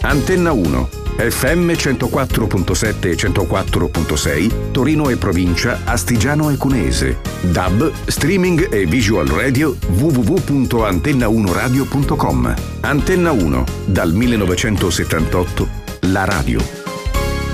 Antenna 1, FM 104.7 e 104.6, Torino e provincia, Astigiano e Cunese. DAB, streaming e visual radio, www.antenna1radio.com. Antenna 1, dal 1978, la radio.